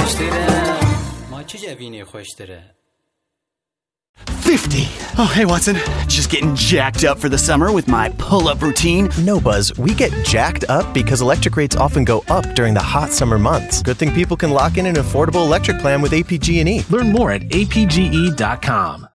$50. Oh, hey, Watson. Just getting jacked up for the summer with my pull-up routine. No, Buzz, we get jacked up because electric rates often go up during the hot summer months. Good thing people can lock in an affordable electric plan with APG&E. Learn more at apge.com.